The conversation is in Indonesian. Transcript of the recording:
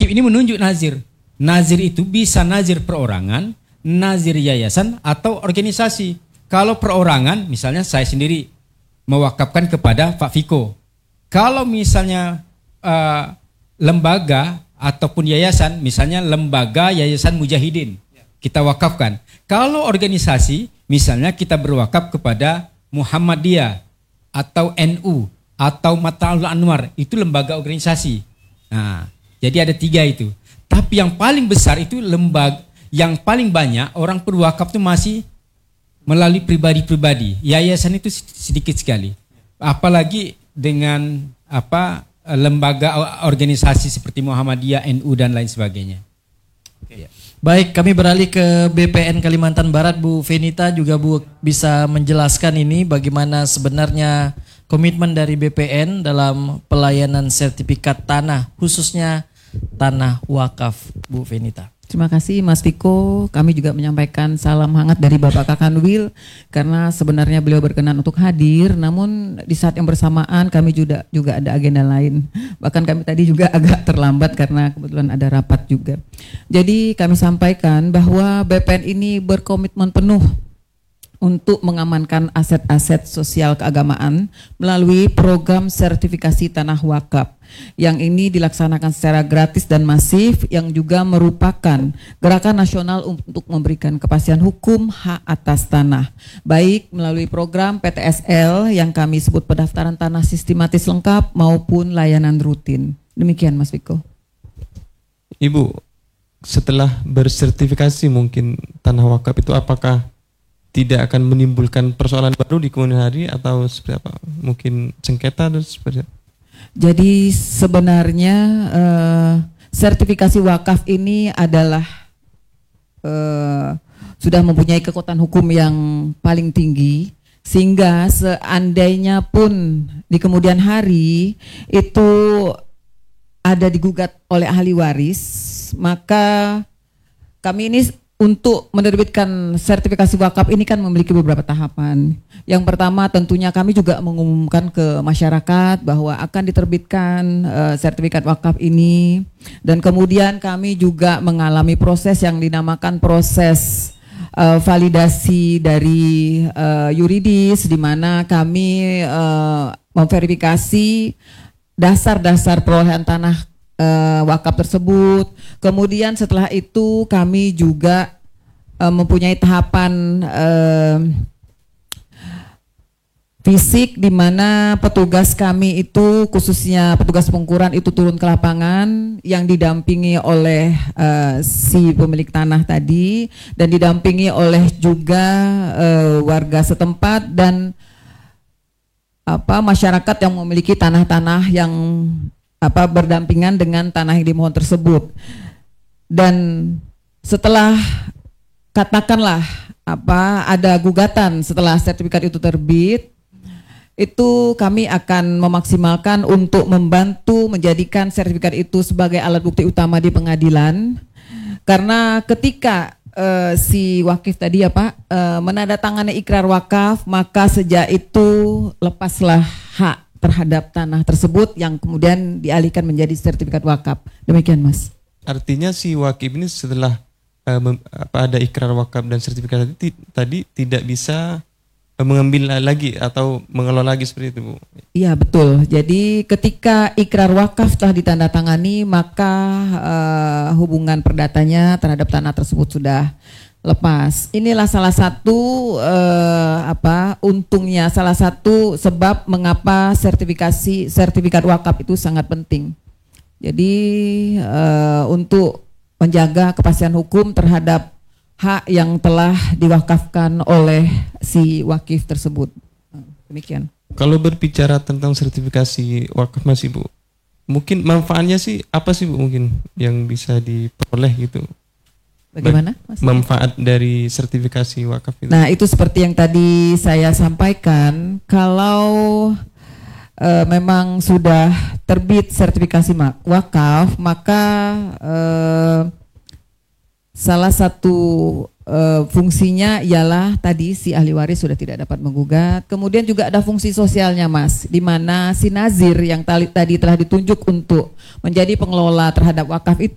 kutip ini menunjuk nazir. Nazir itu bisa nazir perorangan, nazir yayasan atau organisasi. Kalau perorangan, misalnya saya sendiri mewakafkan kepada Pak Viko. Kalau misalnya lembaga ataupun yayasan, misalnya lembaga yayasan mujahidin, kita wakafkan. Kalau organisasi, misalnya kita berwakaf kepada Muhammadiyah atau NU atau Mata'ul Anwar, itu lembaga organisasi. Nah, jadi ada 3 itu. Tapi yang paling besar itu lembaga, yang paling banyak orang berwakaf itu masih melalui pribadi-pribadi. Yayasan itu sedikit sekali. Apalagi dengan lembaga organisasi seperti Muhammadiyah, NU dan lain sebagainya. Oke. Baik, kami beralih ke BPN Kalimantan Barat. Bu Venita juga Bu bisa menjelaskan ini bagaimana sebenarnya komitmen dari BPN dalam pelayanan sertifikat tanah, khususnya tanah wakaf, Bu Venita. Terima kasih Mas Viko. Kami juga menyampaikan salam hangat dari Bapak Kakanwil karena sebenarnya beliau berkenan untuk hadir, namun di saat yang bersamaan kami juga ada agenda lain. Bahkan kami tadi juga agak terlambat karena kebetulan ada rapat juga. Jadi kami sampaikan bahwa BPN ini berkomitmen penuh untuk mengamankan aset-aset sosial keagamaan melalui program sertifikasi tanah wakaf yang ini dilaksanakan secara gratis dan masif, yang juga merupakan gerakan nasional untuk memberikan kepastian hukum hak atas tanah, baik melalui program PTSL yang kami sebut pendaftaran tanah sistematis lengkap maupun layanan rutin. Demikian Mas Viko. Ibu, setelah bersertifikasi mungkin tanah wakaf itu apakah tidak akan menimbulkan persoalan baru di kemudian hari atau seperti apa? Mungkin sengketa atau seperti apa? Jadi sebenarnya sertifikasi wakaf ini adalah sudah mempunyai kekuatan hukum yang paling tinggi, sehingga seandainya pun di kemudian hari itu ada digugat oleh ahli waris, maka kami ini untuk menerbitkan sertifikasi wakaf ini kan memiliki beberapa tahapan. Yang pertama tentunya kami juga mengumumkan ke masyarakat bahwa akan diterbitkan sertifikat wakaf ini, dan kemudian kami juga mengalami proses yang dinamakan proses validasi dari yuridis, di mana kami memverifikasi dasar-dasar perolehan tanah wakaf tersebut. Kemudian setelah itu kami juga mempunyai tahapan fisik, di mana petugas kami itu khususnya petugas pengukuran itu turun ke lapangan yang didampingi oleh si pemilik tanah tadi dan didampingi oleh juga warga setempat dan masyarakat yang memiliki tanah-tanah yang berdampingan dengan tanah yang dimohon tersebut. Dan setelah katakanlah ada gugatan setelah sertifikat itu terbit, itu kami akan memaksimalkan untuk membantu menjadikan sertifikat itu sebagai alat bukti utama di pengadilan. Karena ketika si wakif tadi menandatangani ikrar wakaf, maka sejak itu lepaslah hak terhadap tanah tersebut yang kemudian dialihkan menjadi sertifikat wakaf. Demikian Mas. Artinya si wakif ini setelah ada ikrar wakaf dan sertifikat tadi tidak bisa mengambil lagi atau mengelola lagi seperti itu, Bu? Iya betul. Jadi ketika ikrar wakaf telah ditandatangani, maka hubungan perdatanya terhadap tanah tersebut sudah lepas. Inilah salah satu untungnya, salah satu sebab mengapa sertifikat wakaf itu sangat penting. Jadi untuk menjaga kepastian hukum terhadap hak yang telah diwakafkan oleh si wakif tersebut. Demikian. Kalau berbicara tentang sertifikasi wakaf Mas Ibu, mungkin manfaatnya sih apa sih Bu mungkin yang bisa diperoleh gitu? Bagaimana Mas? Manfaat dari sertifikasi wakaf itu? Nah itu seperti yang tadi saya sampaikan, kalau memang sudah terbit sertifikasi wakaf, maka salah satu fungsinya ialah tadi si ahli waris sudah tidak dapat menggugat. Kemudian juga ada fungsi sosialnya Mas, di mana si nazir yang tadi telah ditunjuk untuk menjadi pengelola terhadap wakaf itu